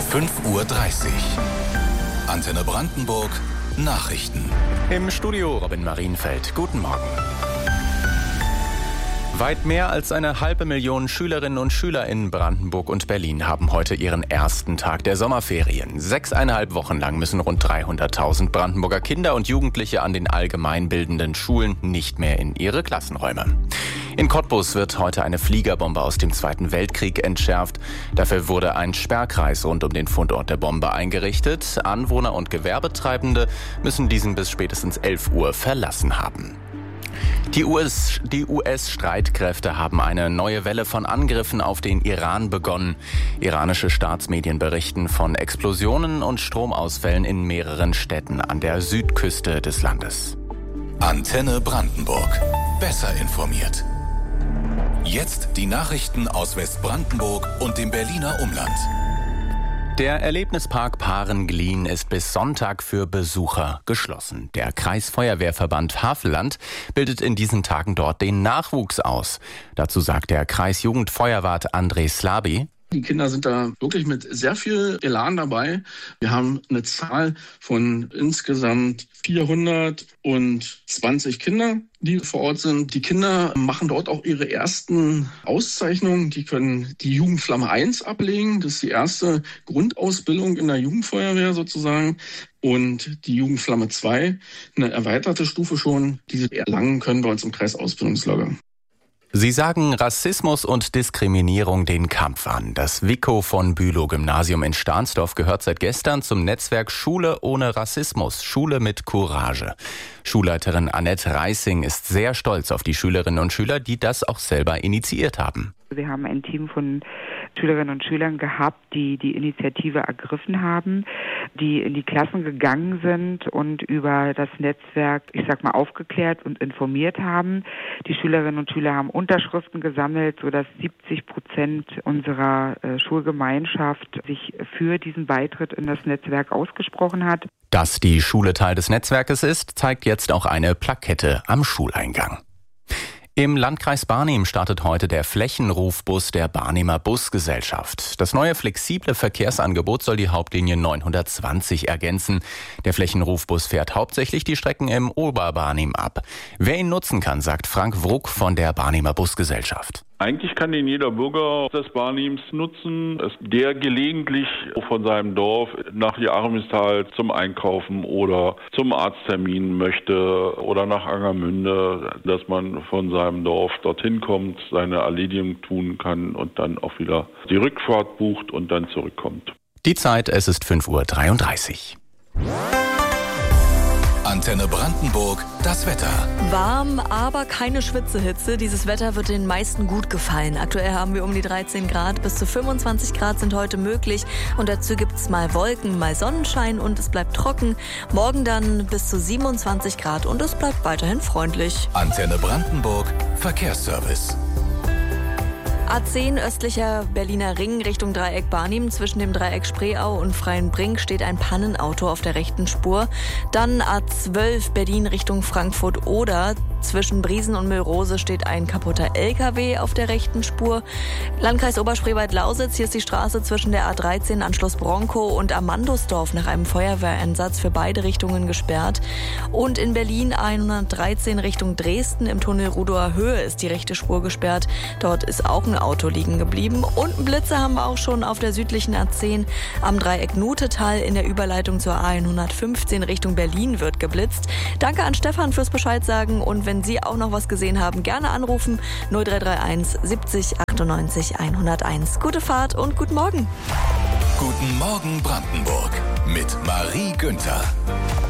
5:30 Uhr. Antenne Brandenburg. Nachrichten. Im Studio Robin Marienfeld. Guten Morgen. Weit mehr als 500.000 Schülerinnen und Schüler in Brandenburg und Berlin haben heute ihren ersten Tag der Sommerferien. 6,5 Wochen lang müssen rund 300.000 Brandenburger Kinder und Jugendliche an den allgemeinbildenden Schulen nicht mehr in ihre Klassenräume. In Cottbus wird heute eine Fliegerbombe aus dem Zweiten Weltkrieg entschärft. Dafür wurde ein Sperrkreis rund um den Fundort der Bombe eingerichtet. Anwohner und Gewerbetreibende müssen diesen bis spätestens 11 Uhr verlassen haben. Die US-Streitkräfte haben eine neue Welle von Angriffen auf den Iran begonnen. Iranische Staatsmedien berichten von Explosionen und Stromausfällen in mehreren Städten an der Südküste des Landes. Antenne Brandenburg. Besser informiert. Jetzt die Nachrichten aus Westbrandenburg und dem Berliner Umland. Der Erlebnispark Paaren-Glien ist bis Sonntag für Besucher geschlossen. Der Kreisfeuerwehrverband Havelland bildet in diesen Tagen dort den Nachwuchs aus. Dazu sagt der Kreisjugendfeuerwart André Slaby: Die Kinder sind da wirklich mit sehr viel Elan dabei. Wir haben eine Zahl von insgesamt 420 Kinder, die vor Ort sind. Die Kinder machen dort auch ihre ersten Auszeichnungen. Die können die Jugendflamme 1 ablegen. Das ist die erste Grundausbildung in der Jugendfeuerwehr sozusagen. Und die Jugendflamme 2, eine erweiterte Stufe schon, die sie erlangen können bei uns im Kreisausbildungslager. Sie sagen Rassismus und Diskriminierung den Kampf an. Das Vico von Bülow-Gymnasium in Stahnsdorf gehört seit gestern zum Netzwerk Schule ohne Rassismus, Schule mit Courage. Schulleiterin Annette Reissing ist sehr stolz auf die Schülerinnen und Schüler, die das auch selber initiiert haben. Wir haben ein Team von Schülerinnen und Schülern gehabt, die die Initiative ergriffen haben, die in die Klassen gegangen sind und über das Netzwerk, aufgeklärt und informiert haben. Die Schülerinnen und Schüler haben Unterschriften gesammelt, sodass 70% unserer Schulgemeinschaft sich für diesen Beitritt in das Netzwerk ausgesprochen hat. Dass die Schule Teil des Netzwerkes ist, zeigt jetzt auch eine Plakette am Schuleingang. Im Landkreis Barnim startet heute der Flächenrufbus der Barnimer Busgesellschaft. Das neue flexible Verkehrsangebot soll die Hauptlinie 920 ergänzen. Der Flächenrufbus fährt hauptsächlich die Strecken im Oberbarnim ab. Wer ihn nutzen kann, sagt Frank Wruck von der Barnimer Busgesellschaft. Eigentlich kann den jeder Bürger des Barnims nutzen, der gelegentlich von seinem Dorf nach Jarmistal zum Einkaufen oder zum Arzttermin möchte oder nach Angermünde, dass man von seinem Dorf dorthin kommt, seine Erledigung tun kann und dann auch wieder die Rückfahrt bucht und dann zurückkommt. Die Zeit, es ist 5:33 Uhr. Antenne Brandenburg, das Wetter. Warm, aber keine Schwitzehitze. Dieses Wetter wird den meisten gut gefallen. Aktuell haben wir um die 13 Grad. Bis zu 25 Grad sind heute möglich. Und dazu gibt es mal Wolken, mal Sonnenschein und es bleibt trocken. Morgen dann bis zu 27 Grad und es bleibt weiterhin freundlich. Antenne Brandenburg, Verkehrsservice. A10 östlicher Berliner Ring Richtung Dreieck Barnim. Zwischen dem Dreieck Spreeau und Freienbrink steht ein Pannenauto auf der rechten Spur. Dann A12 Berlin Richtung Frankfurt-Oder. Zwischen Briesen und Müllrose steht ein kaputter LKW auf der rechten Spur. Landkreis Oberspreewald-Lausitz, hier ist die Straße zwischen der A13 Anschluss Bronkow und Amandusdorf nach einem Feuerwehreinsatz für beide Richtungen gesperrt. Und in Berlin A113 Richtung Dresden im Tunnel Rudower Höhe ist die rechte Spur gesperrt. Dort ist auch ein Auto liegen geblieben. Und Blitze haben wir auch schon auf der südlichen A10 am Dreieck Nutetal in der Überleitung zur A115 Richtung Berlin wird geblitzt. Danke an Stefan fürs Bescheid sagen und wenn Sie auch noch was gesehen haben, gerne anrufen 0331 70 98 101. Gute Fahrt und guten Morgen. Guten Morgen Brandenburg mit Marie Günther.